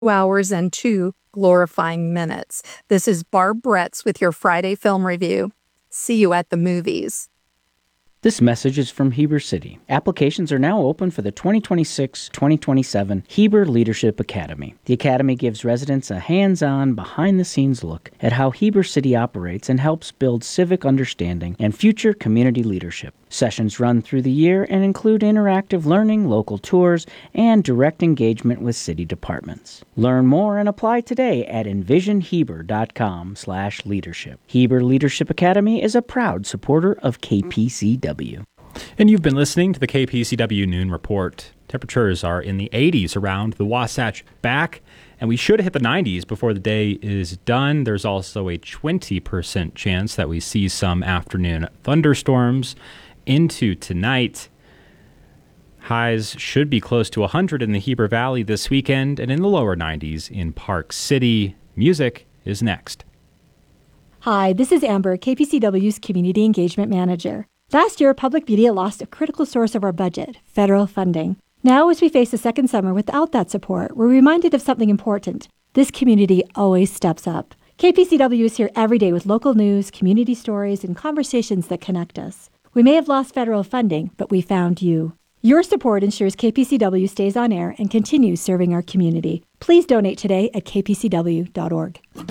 hours and 2 glorifying minutes. This is Barb Bretz with your Friday Film Review. See you at the movies. This message is from Heber City. Applications are now open for the 2026-2027 Heber Leadership Academy. The Academy gives residents a hands-on, behind-the-scenes look at how Heber City operates and helps build civic understanding and future community leadership. Sessions run through the year and include interactive learning, local tours, and direct engagement with city departments. Learn more and apply today at envisionheber.com/leadership. Heber Leadership Academy is a proud supporter of KPCW. And you've been listening to the KPCW Noon Report. Temperatures are in the 80s around the Wasatch Back, and we should hit the 90s before the day is done. There's also a 20% chance that we see some afternoon thunderstorms into tonight. Highs should be close to 100 in the Heber Valley this weekend and in the lower 90s in Park City. Music is next. Hi, this is Amber, KPCW's Community Engagement Manager. Last year, public media lost a critical source of our budget, federal funding. Now, as we face a second summer without that support, we're reminded of something important. This community always steps up. KPCW is here every day with local news, community stories, and conversations that connect us. We may have lost federal funding, but we found you. Your support ensures KPCW stays on air and continues serving our community. Please donate today at kpcw.org.